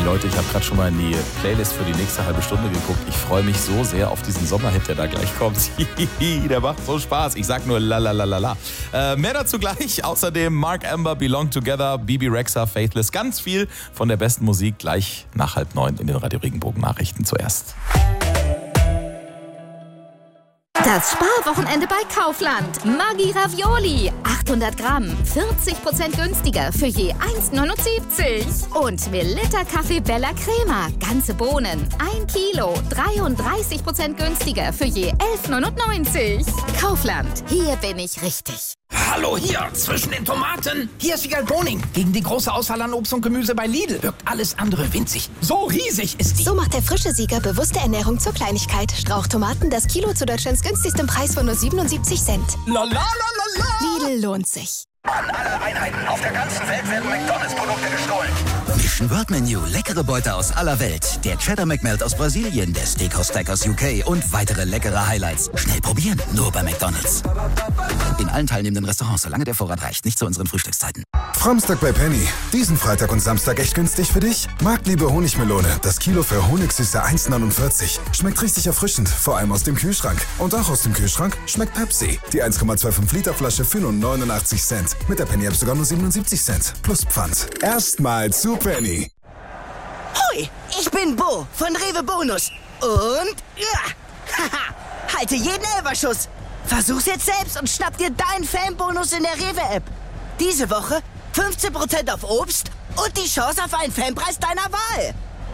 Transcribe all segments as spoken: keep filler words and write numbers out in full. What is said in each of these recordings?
Leute, ich habe gerade schon mal in die Playlist für die nächste halbe Stunde geguckt. Ich freue mich so sehr auf diesen Sommerhit, der da gleich kommt. Der macht so Spaß. Ich sag nur la la la la la. Äh, mehr dazu gleich. Außerdem Mark Amber, Belong Together, Bibi Rexha, Faithless. Ganz viel von der besten Musik gleich nach halb neun in den Radio Regenbogen Nachrichten zuerst. Das Sparwochenende bei Kaufland. Maggi Ravioli. achthundert Gramm. vierzig Prozent günstiger für je eins neunundsiebzig. Und Melitta Kaffee Bella Crema. Ganze Bohnen. ein Kilo. dreiunddreißig Prozent günstiger für je elf neunundneunzig. Kaufland. Hier bin ich richtig. Hallo hier, zwischen den Tomaten. Hier ist Vigal Boning. Gegen die große Auswahl an Obst und Gemüse bei Lidl wirkt alles andere winzig. So riesig ist die. So macht der frische Sieger bewusste Ernährung zur Kleinigkeit. Strauchtomaten, das Kilo zu Deutschlands günstigsten Preis von nur siebenundsiebzig Cent. La la la la la. Lidl lohnt sich. An alle Einheiten auf der ganzen Welt werden McDonalds-Produkte gestohlen. Mission World Menu, leckere Beute aus aller Welt. Der Cheddar McMelt aus Brasilien, der Steakhouse Stack aus U K und weitere leckere Highlights. Schnell probieren, nur bei McDonalds. In allen teilnehmenden Restaurants, solange der Vorrat reicht, nicht zu unseren Frühstückszeiten. Framstag bei Penny. Diesen Freitag und Samstag echt günstig für dich? Marktliebe Honigmelone. Das Kilo für Honigsüße eins neunundvierzig. Schmeckt richtig erfrischend, vor allem aus dem Kühlschrank. Und auch aus dem Kühlschrank schmeckt Pepsi. Die eins Komma fünfundzwanzig Liter Flasche für nur neunundachtzig Cent. Mit der Penny-App sogar nur siebenundsiebzig Cent. Plus Pfand. Erstmal zu Penny. Hoi, ich bin Bo von Rewe Bonus. Und ja, haha, halte jeden Elferschuss. Versuch's jetzt selbst und schnapp dir deinen Fanbonus in der Rewe-App. Diese Woche fünfzehn Prozent auf Obst und die Chance auf einen Fanpreis deiner Wahl.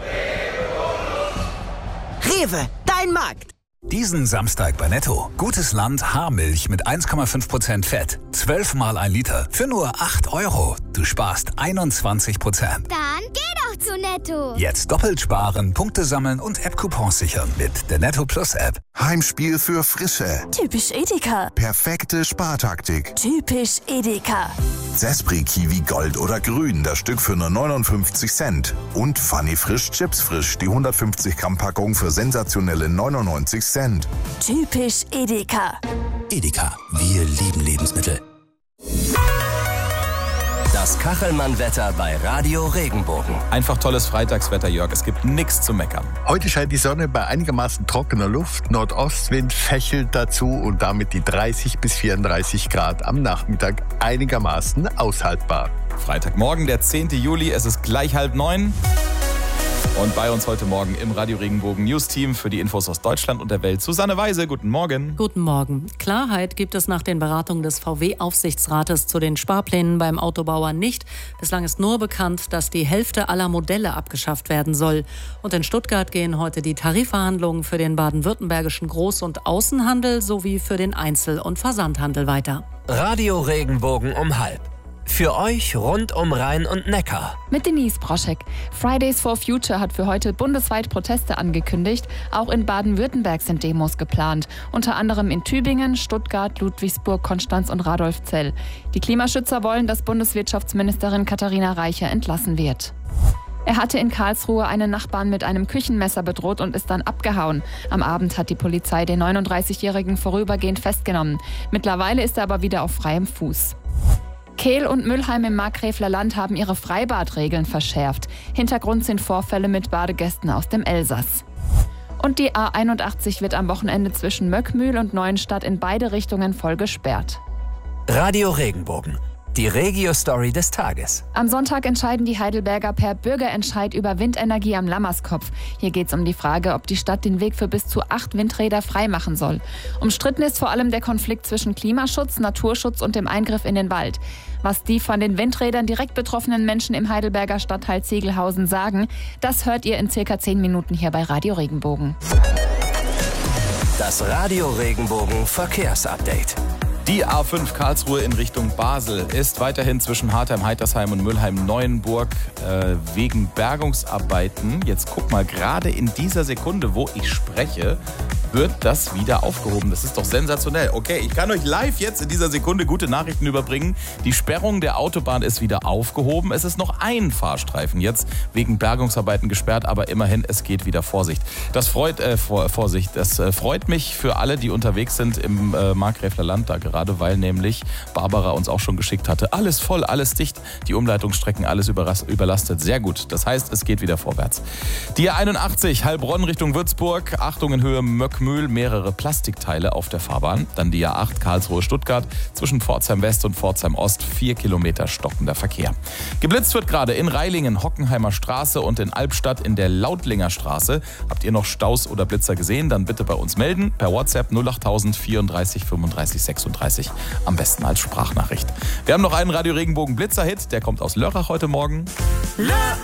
Rewe, dein Markt. Diesen Samstag bei Netto. Gutes Land Haarmilch mit eins Komma fünf Prozent Fett. zwölf mal ein Liter für nur acht Euro. Du sparst einundzwanzig Prozent. Dann geh doch zu Netto. Jetzt doppelt sparen, Punkte sammeln und App-Coupons sichern mit der Netto Plus App. Heimspiel für Frische. Typisch Edeka. Perfekte Spartaktik. Typisch Edeka. Zespri Kiwi Gold oder Grün, das Stück für nur neunundfünfzig Cent. Und Funny Frisch Chips Frisch, die hundertfünfzig Gramm Packung für sensationelle neunundneunzig Cent. Typisch Edeka. Edeka, wir lieben Lebensmittel. Das Kachelmann-Wetter bei Radio Regenbogen. Einfach tolles Freitagswetter, Jörg. Es gibt nichts zu meckern. Heute scheint die Sonne bei einigermaßen trockener Luft. Nordostwind fächelt dazu und damit die dreißig bis vierunddreißig Grad am Nachmittag einigermaßen aushaltbar. Freitagmorgen, der zehnten Juli. Es ist gleich halb neun. Und bei uns heute Morgen im Radio Regenbogen News Team für die Infos aus Deutschland und der Welt Susanne Weise. Guten Morgen. Guten Morgen. Klarheit gibt es nach den Beratungen des V W-Aufsichtsrates zu den Sparplänen beim Autobauer nicht. Bislang ist nur bekannt, dass die Hälfte aller Modelle abgeschafft werden soll. Und in Stuttgart gehen heute die Tarifverhandlungen für den baden-württembergischen Groß- und Außenhandel sowie für den Einzel- und Versandhandel weiter. Radio Regenbogen um halb. Für euch rund um Rhein und Neckar. Mit Denise Broschek. Fridays for Future hat für heute bundesweit Proteste angekündigt. Auch in Baden-Württemberg sind Demos geplant. Unter anderem in Tübingen, Stuttgart, Ludwigsburg, Konstanz und Radolfzell. Die Klimaschützer wollen, dass Bundeswirtschaftsministerin Katharina Reicher entlassen wird. Er hatte in Karlsruhe einen Nachbarn mit einem Küchenmesser bedroht und ist dann abgehauen. Am Abend hat die Polizei den neununddreißigjährigen vorübergehend festgenommen. Mittlerweile ist er aber wieder auf freiem Fuß. Kehl und Mülheim im Markgräfler Land haben ihre Freibadregeln verschärft. Hintergrund sind Vorfälle mit Badegästen aus dem Elsass. Und die A einundachtzig wird am Wochenende zwischen Möckmühl und Neuenstadt in beide Richtungen voll gesperrt. Radio Regenbogen. Die Regio-Story des Tages. Am Sonntag entscheiden die Heidelberger per Bürgerentscheid über Windenergie am Lammerskopf. Hier geht es um die Frage, ob die Stadt den Weg für bis zu acht Windräder freimachen soll. Umstritten ist vor allem der Konflikt zwischen Klimaschutz, Naturschutz und dem Eingriff in den Wald. Was die von den Windrädern direkt betroffenen Menschen im Heidelberger Stadtteil Ziegelhausen sagen, das hört ihr in circa zehn Minuten hier bei Radio Regenbogen. Das Radio Regenbogen Verkehrsupdate. Die A fünf Karlsruhe in Richtung Basel ist weiterhin zwischen Hartheim, Heitersheim und Mülheim-Neuenburg äh, wegen Bergungsarbeiten. Jetzt guck mal, gerade in dieser Sekunde, wo ich spreche, wird das wieder aufgehoben. Das ist doch sensationell. Okay, ich kann euch live jetzt in dieser Sekunde gute Nachrichten überbringen. Die Sperrung der Autobahn ist wieder aufgehoben. Es ist noch ein Fahrstreifen jetzt wegen Bergungsarbeiten gesperrt, aber immerhin, es geht wieder. Vorsicht. Das freut, äh, vor, Vorsicht, das äh, freut mich für alle, die unterwegs sind im äh, Markgräfler Land, da gerade gerade, weil nämlich Barbara uns auch schon geschickt hatte. Alles voll, alles dicht, die Umleitungsstrecken, alles überlastet. Sehr gut, das heißt, es geht wieder vorwärts. Die A einundachtzig, Heilbronn Richtung Würzburg. Achtung in Höhe Möckmühl, mehrere Plastikteile auf der Fahrbahn. Dann die A acht, Karlsruhe-Stuttgart, zwischen Pforzheim West und Pforzheim Ost, vier Kilometer stockender Verkehr. Geblitzt wird gerade in Reilingen, Hockenheimer Straße und in Albstadt in der Lautlinger Straße. Habt ihr noch Staus oder Blitzer gesehen? Dann bitte bei uns melden. Per WhatsApp null acht null null vierunddreißig fünfunddreißig sechsunddreißig. Am besten als Sprachnachricht. Wir haben noch einen Radio Regenbogen Blitzer-Hit. Der kommt aus Lörrach heute Morgen. Lörrach!